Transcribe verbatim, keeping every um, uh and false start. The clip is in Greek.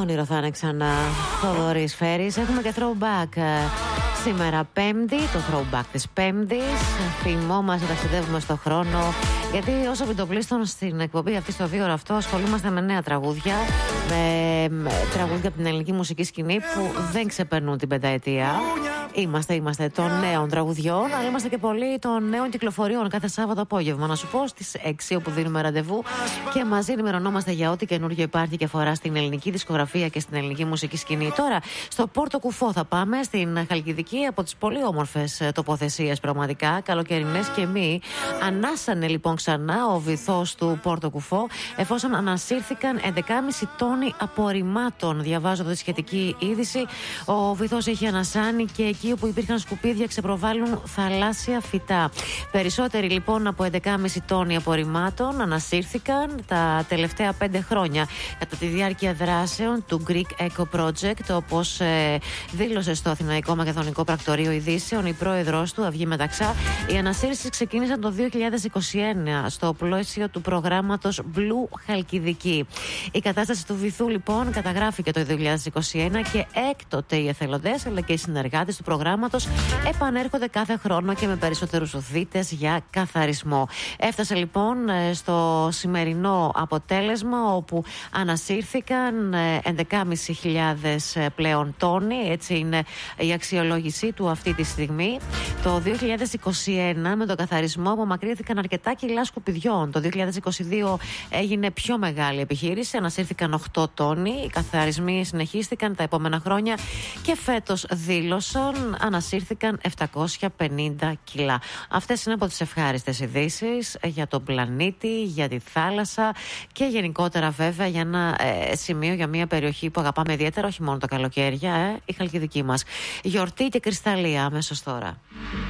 όνειρο θα είναι ξανά. Θοδωρής Φέρης. Έχουμε και throwback σήμερα Πέμπτη, το throwback της Πέμπτης. Θυμόμαστε, ταξιδεύουμε στο χρόνο. Γιατί όσο επιτοπλίστων στην εκπομπή αυτή, στο δύο αυτό, ασχολούμαστε με νέα τραγούδια. Με, με τραγούδια από την ελληνική μουσική σκηνή που δεν ξεπερνούν την πενταετία. Είμαστε, είμαστε των νέων τραγουδιών, αλλά είμαστε και πολλοί των νέων κυκλοφοριών κάθε Σάββατο απόγευμα. Να σου πω στις έξι όπου δίνουμε ραντεβού και μαζί ενημερωνόμαστε για ό,τι καινούργιο υπάρχει και αφορά στην ελληνική δισκογραφία και στην ελληνική μουσική σκηνή. Τώρα, στο Πόρτο Κουφό θα πάμε, στην Χαλκιδική, από τις πολύ όμορφες τοποθεσίες πραγματικά, καλοκαιρινές και μη. Ανάσανε λοιπόν ξανά ο βυθός του Πόρτο Κουφό, εφόσον ανασύρθηκαν έντεκα κόμμα πέντε τόνοι απορριμμάτων. Διαβάζω τη σχετική είδηση. Ο βυθός έχει ανασάνει και εκεί όπου υπήρχαν σκουπίδια ξεπροβάλλουν θαλάσσια φυτά. Περισσότεροι λοιπόν από έντεκα κόμμα πέντε τόνοι απορριμμάτων ανασύρθηκαν τα τελευταία πέντε χρόνια κατά τη διάρκεια δράσεων του Greek Eco Project, όπως ε, δήλωσε στο Αθηναϊκό Μακεδονικό Πρακτορείο Ειδήσεων η πρόεδρος του, Αυγή Μεταξά. Οι ανασύρσεις ξεκίνησαν το δύο χιλιάδες είκοσι ένα στο πλαίσιο του προγράμματος Blue Χαλκιδική. Η κατάσταση του βυθού λοιπόν καταγράφηκε το δύο χιλιάδες είκοσι ένα και έκτοτε οι εθελοντές αλλά και οι συνεργάτες του προγράμματος επανέρχονται κάθε χρόνο και με περισσότερους δίτες για καθαρισμό. Έφτασε λοιπόν στο σημερινό αποτέλεσμα, όπου ανασύρθηκαν έντεκα χιλιάδες πεντακόσιοι πλέον τόνοι. Έτσι είναι η αξιολόγησή του αυτή τη στιγμή. Το δύο χιλιάδες είκοσι ένα με τον καθαρισμό απομακρύνθηκαν αρκετά κιλά σκουπιδιών. Το δύο χιλιάδες είκοσι δύο έγινε πιο μεγάλη επιχείρηση, ανασύρθηκαν οκτώ τόνοι. Οι καθαρισμοί συνεχίστηκαν τα επόμενα χρόνια και φέτος δήλωσαν ανασύρθηκαν επτακόσια πενήντα κιλά. Αυτές είναι από τις ευχάριστες ειδήσεις για τον πλανήτη, για τη θάλασσα και γενικότερα βέβαια για ένα ε, σημείο, για μια περιοχή που αγαπάμε ιδιαίτερα, όχι μόνο τα καλοκαίρια, ε, η Χαλκιδική μας. Γιορτή και κρυσταλλία αμέσως τώρα.